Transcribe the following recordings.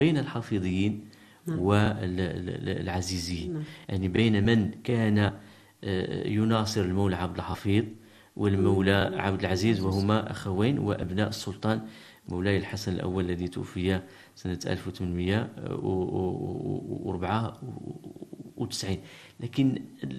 بين الحافظيين والعزيزيين، يعني بين من كان يناصر المولى عبد الحفيظ والمولى عبد العزيز، وهما أخوين وأبناء السلطان مولاي الحسن الأول الذي توفي سنة 1894. لكن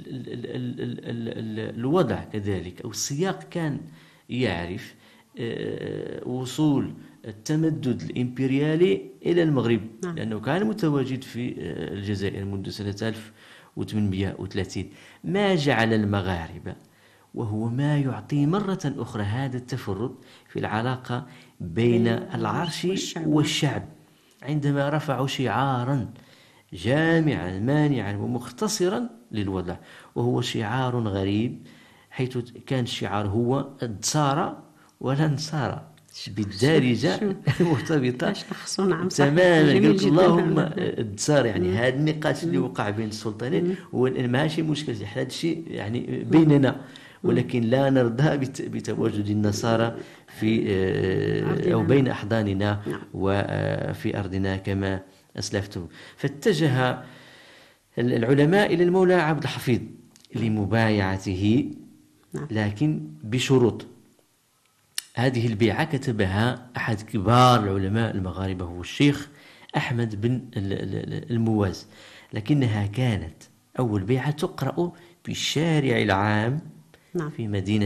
الوضع كذلك أو السياق كان يعرف وصول التمدد الإمبريالي إلى المغرب، لأنه كان متواجد في الجزائر منذ سنة 1830، ما جعل المغاربة، وهو ما يعطي مرة أخرى هذا التفرد في العلاقة بين العرش والشعب، عندما رفعوا شعارا جامعا مانعا ومختصرا للوضع، وهو شعار غريب، حيث كان الشعار هو الدسارة ولا نصارى بالدارجة مرتبطة تماما. قلت اللهم الدسار، يعني هذا النقاش اللي وقع بين السلطانين هو ماشي مشكل، هذا الشيء يعني بيننا، ولكن لا نرضى بتواجد النصارى في أو بين أحضاننا وفي أرضنا كما أسلفتم. فاتجه العلماء إلى المولى عبد الحفيظ لمبايعته، لكن بشروط. هذه البيعة كتبها أحد كبار العلماء المغاربة، هو الشيخ أحمد بن المواز، لكنها كانت أول بيعة تقرأ بالشارع العام في مدينة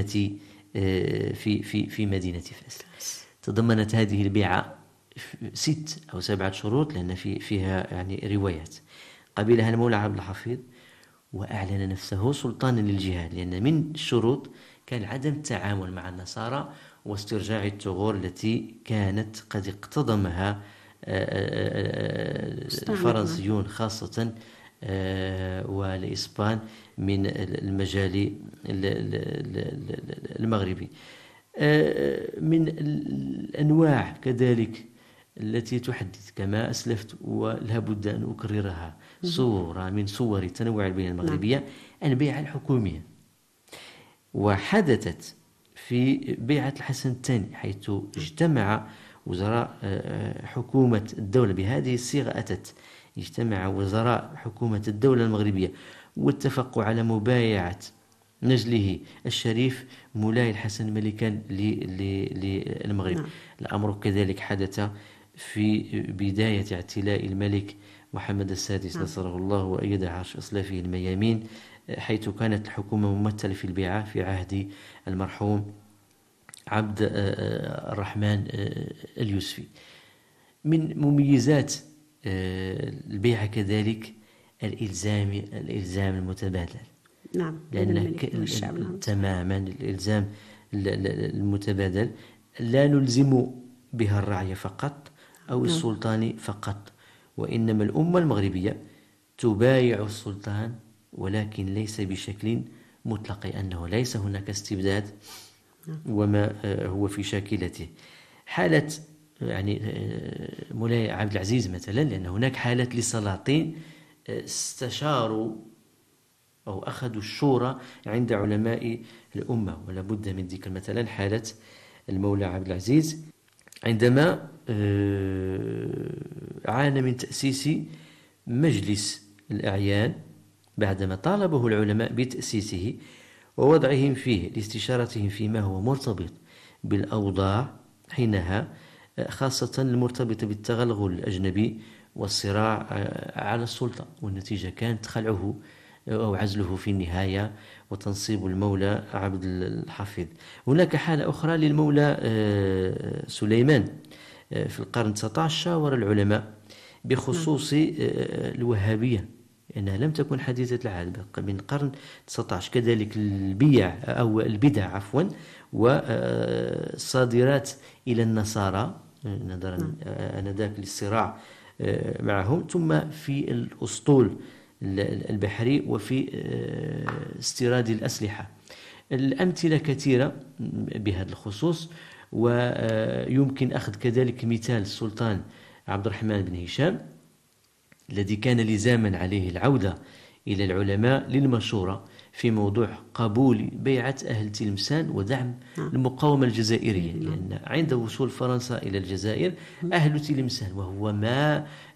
في مدينة فاس. تضمنت هذه البيعة 6 أو 7 شروط، لأن فيها يعني روايات. قبلها المولى عبد الحفيظ وأعلن نفسه سلطانا للجهاد، لأن من الشروط كان عدم التعامل مع النصارى واسترجاع الثغور التي كانت قد اقتضمها الفرنسيون خاصة والإسبان من المجال المغربي. من الأنواع كذلك التي تحدث كما أسلفت ولا بد أن أكررها صورة من صور التنوع البيئة المغربية، البيعة الحكومية. وحدثت في بيعة الحسن الثاني، حيث اجتمع وزراء حكومة الدولة بهذه الصيغة، أتت اجتمع وزراء حكومة الدولة المغربية واتفقوا على مبايعة نجله الشريف مولاي الحسن ملكا للمغرب. الأمر كذلك حدث في بداية اعتلاء الملك محمد السادس نصره الله وأيده عرش أصلافه الميامين، حيث كانت الحكومة ممثلة في البيعة في عهد المرحوم عبد الرحمن اليوسفي. من مميزات البيعة كذلك الإلزام المتبادل. لأن تماما الإلزام المتبادل لا نلزم بها الرعية فقط أو السلطان فقط، وإنما الأمة المغربية تبايع السلطان، ولكن ليس بشكل مطلق، أنه ليس هناك استبداد وما هو في شاكلته. حالة يعني مولاي عبد العزيز مثلا، لأن هناك حالة لسلاطين استشاروا أو أخذوا الشورى عند علماء الأمة، ولا بد من ذكر مثلا حالة المولى عبد العزيز عندما عانى من تأسيس مجلس الأعيان، بعدما طالبه العلماء بتأسيسه ووضعهم فيه لاستشارتهم فيما هو مرتبط بالأوضاع حينها، خاصة المرتبطة بالتغلغل الأجنبي والصراع على السلطة، والنتيجة كانت خلعه أو عزله في النهاية وتنصيب المولى عبد الحفيظ. هناك حالة أخرى للمولى سليمان في القرن 19، شاور العلماء بخصوص الوهابية، لأنها لم تكن حديثة العهد من القرن 19. كذلك البدع والصادرات إلى النصارى نظرا آنذاك للصراع معهم، ثم في الأسطول البحري وفي استيراد الأسلحة. الأمثلة كثيرة بهذا الخصوص، ويمكن أخذ كذلك مثال السلطان عبد الرحمن بن هشام الذي كان لزاما عليه العودة إلى العلماء للمشورة في موضوع قبول بيعة أهل تلمسان ودعم المقاومة الجزائرية، لأن عند وصول فرنسا إلى الجزائر أهل تلمسان، وهو ما